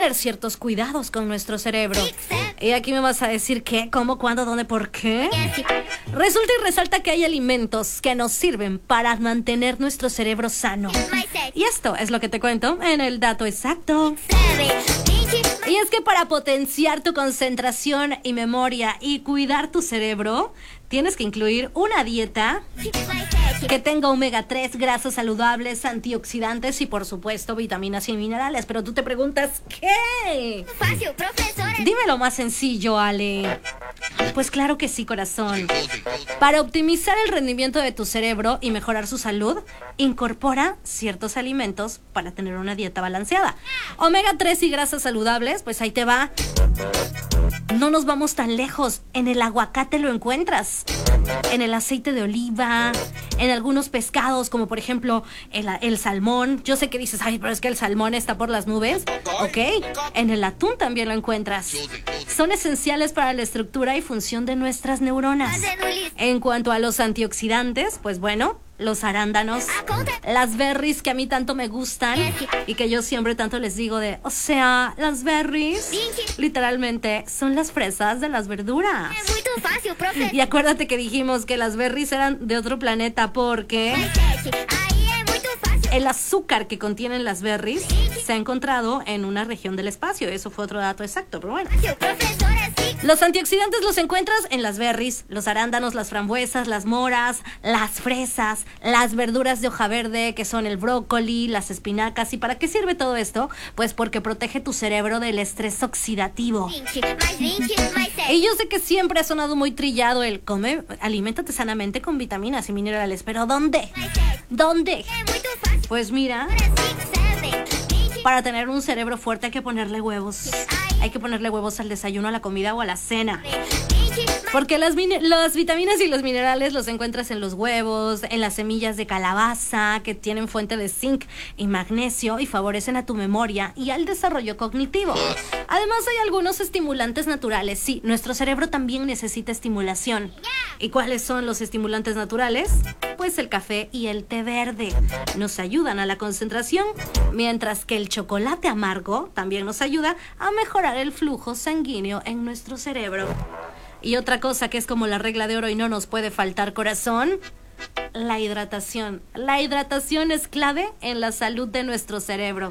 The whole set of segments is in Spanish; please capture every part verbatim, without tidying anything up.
tener ciertos cuidados con nuestro cerebro. Y aquí me vas a decir qué, cómo, cuándo, dónde, por qué. Resulta y resalta que hay alimentos que nos sirven para mantener nuestro cerebro sano. Y esto es lo que te cuento en el dato exacto. Y es que para potenciar tu concentración y memoria y cuidar tu cerebro, tienes que incluir una dieta que tenga omega tres, grasas saludables, antioxidantes y por supuesto vitaminas y minerales. Pero tú te preguntas, ¿qué? Fácil, profesora. Dímelo más sencillo, Ale. Pues claro que sí, corazón. Para optimizar el rendimiento de tu cerebro y mejorar su salud, incorpora ciertos alimentos para tener una dieta balanceada. omega tres y grasas saludables, pues ahí te va. No nos vamos tan lejos. En el aguacate lo encuentras, en el aceite de oliva, en algunos pescados como por ejemplo el, el salmón. Yo sé que dices, ay, pero es que el salmón está por las nubes. Ok, en el atún también lo encuentras. Son esenciales para la estructura y función de nuestras neuronas. En cuanto a los antioxidantes, pues bueno, los arándanos, las berries que a mí tanto me gustan y que yo siempre tanto les digo de, o sea, las berries literalmente son las fresas de las verduras. Es muy fácil, profe. Y acuérdate que dijimos que las berries eran de otro planeta porque Ahí es muy fácil. el azúcar que contienen las berries se ha encontrado en una región del espacio. Eso fue otro dato exacto, pero bueno. Profesora, sí. Los antioxidantes los encuentras en las berries, los arándanos, las frambuesas, las moras, las fresas, las verduras de hoja verde que son el brócoli, las espinacas. ¿Y para qué sirve todo esto? Pues porque protege tu cerebro del estrés oxidativo. vinte, más vinte, más seis. Y yo sé que siempre ha sonado muy trillado el come, aliméntate sanamente con vitaminas y minerales, pero ¿dónde? ¿Dónde? Es muy fácil. Pues mira, Ahora sí, sabe. vinte, para tener un cerebro fuerte hay que ponerle huevos. Hay que ponerle huevos al desayuno, a la comida o a la cena. vinte, más Porque las, min- las vitaminas y los minerales los encuentras en los huevos, en las semillas de calabaza, que tienen fuente de zinc y magnesio y favorecen a tu memoria y al desarrollo cognitivo. Además hay algunos estimulantes naturales. Sí, nuestro cerebro también necesita estimulación. ¿Y cuáles son los estimulantes naturales? Pues el café y el té verde nos ayudan a la concentración, mientras que el chocolate amargo también nos ayuda a mejorar el flujo sanguíneo en nuestro cerebro. Y otra cosa que es como la regla de oro y no nos puede faltar, corazón, la hidratación. La hidratación es clave en la salud de nuestro cerebro.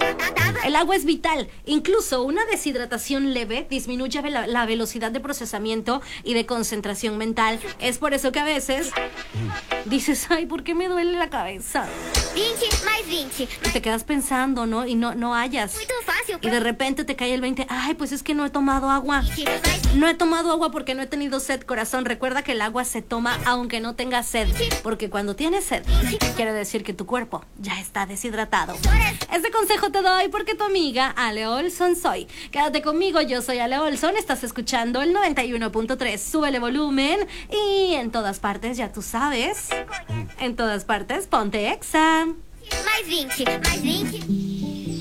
El agua es vital. Incluso una deshidratación leve disminuye la, la velocidad de procesamiento y de concentración mental. Es por eso que a veces dices, ay, ¿por qué me duele la cabeza? vinte, más vinte. Y te quedas pensando, ¿no? Y no, no hallas. Muy fácil, Y de repente te cae el veinte, ay, pues es que no he tomado agua. vinte, más No he tomado agua porque no he tenido sed, corazón. Recuerda que el agua se toma aunque no tengas sed, porque cuando tienes sed, quiere decir que tu cuerpo ya está deshidratado. Este consejo te doy porque tu amiga Ale Olson soy. Quédate conmigo, yo soy Ale Olson. Estás escuchando el noventa y uno punto tres. Súbele volumen y en todas partes, ya tú sabes, en todas partes, ponte Exa. más vinte, más vinte.